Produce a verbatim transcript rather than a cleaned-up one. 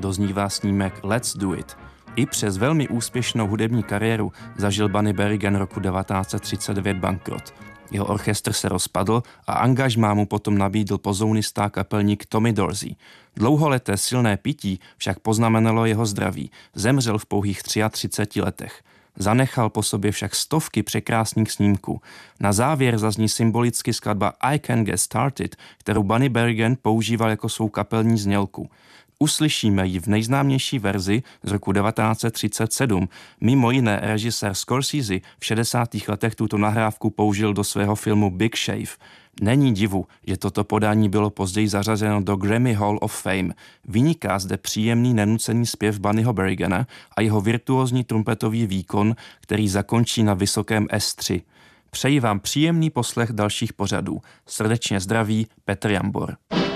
doznívá snímek Let's Do It. I přes velmi úspěšnou hudební kariéru zažil Bunny Berrigan roku devatenáct set třicet devět bankrot. Jeho orchestr se rozpadl a angažmá mu potom nabídl pozounista kapelník Tommy Dorsey. Dlouholeté silné pití však poznamenalo jeho zdraví. Zemřel v pouhých třiatřiceti třech letech. Zanechal po sobě však stovky překrásných snímků. Na závěr zazní symbolicky skladba I Can Get Started, kterou Bunny Berrigan používal jako svou kapelní znělku. Uslyšíme ji v nejznámější verzi z roku devatenáct set třicet sedm. Mimo jiné režisér Scorsese v šedesátých letech tuto nahrávku použil do svého filmu Big Shave. Není divu, že toto podání bylo později zařazeno do Grammy Hall of Fame. Vyniká zde příjemný nenucený zpěv Bunnyho Berrigana a jeho virtuózní trumpetový výkon, který zakončí na vysokém es tři. Přeji vám příjemný poslech dalších pořadů. Srdečně zdraví Petr Jambor.